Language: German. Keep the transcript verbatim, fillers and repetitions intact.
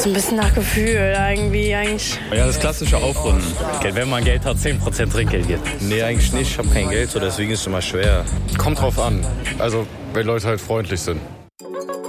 So ein bisschen nach Gefühl irgendwie eigentlich. Ja, das klassische Aufrunden. Wenn man Geld hat, zehn Prozent Trinkgeld gibt. Nee, eigentlich nicht. Ich habe kein Geld, so deswegen ist es immer schwer. Kommt drauf an. Also, wenn Leute halt freundlich sind.